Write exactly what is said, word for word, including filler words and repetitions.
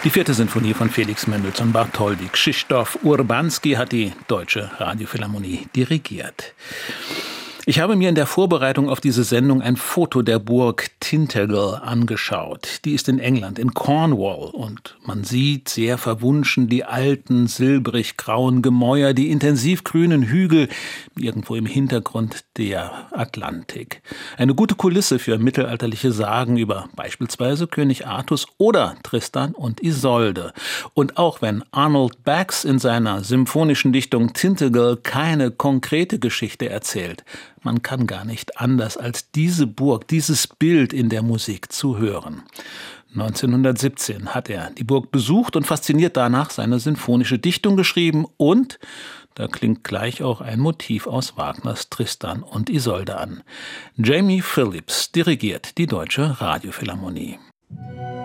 Die vierte Sinfonie von Felix Mendelssohn Bartholdy. Krzysztof Urbanski hat die Deutsche Radiophilharmonie dirigiert. Ich habe mir in der Vorbereitung auf diese Sendung ein Foto der Burg Tintagel angeschaut. Die ist in England, in Cornwall. Und man sieht sehr verwunschen die alten, silbrig-grauen Gemäuer, die intensiv grünen Hügel, irgendwo im Hintergrund der Atlantik. Eine gute Kulisse für mittelalterliche Sagen über beispielsweise König Artus oder Tristan und Isolde. Und auch wenn Arnold Bax in seiner symphonischen Dichtung Tintagel keine konkrete Geschichte erzählt, man kann gar nicht anders, als diese Burg, dieses Bild in der Musik zu hören. neunzehnhundertsiebzehn hat er die Burg besucht und fasziniert danach seine sinfonische Dichtung geschrieben und da klingt gleich auch ein Motiv aus Wagners Tristan und Isolde an. Jamie Phillips dirigiert die Deutsche Radiophilharmonie.